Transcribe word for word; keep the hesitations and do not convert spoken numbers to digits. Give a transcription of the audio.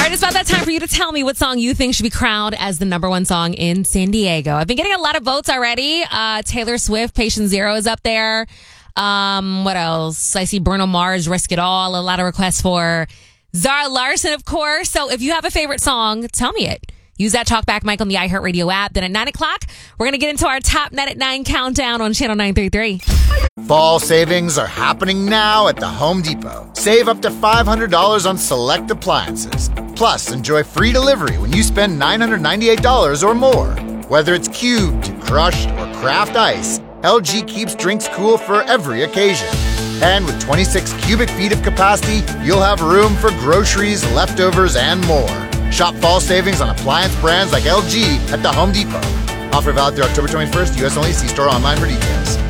right, it's about that time for you to tell me what song you think should be crowned as the number one song in San Diego. I've been getting a lot of votes already. Uh, Taylor Swift, Patient Zero is up there. Um, what else? I see Bruno Mars, Risk It All. A lot of requests for Zara Larsson, of course. So if you have a favorite song, tell me it. Use that Talkback mic on the iHeartRadio app. Then at nine o'clock, we're going to get into our Top Net at nine countdown on Channel nine thirty-three. Fall savings are happening now at the Home Depot. Save up to five hundred dollars on select appliances. Plus, enjoy free delivery when you spend nine hundred ninety-eight dollars or more. Whether it's cubed, crushed, or craft ice, L G keeps drinks cool for every occasion. And with twenty-six cubic feet of capacity, you'll have room for groceries, leftovers, and more. Shop fall savings on appliance brands like L G at the Home Depot. Offer valid through October twenty-first. U S only. See store online for details.